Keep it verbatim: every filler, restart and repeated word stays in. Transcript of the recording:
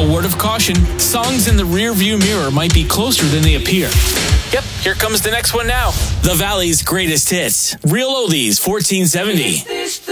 A word of caution, songs in the rear-view mirror might be closer than they appear. Yep, here comes the next one now. The Valley's greatest hits. Real Oldies fourteen seventy.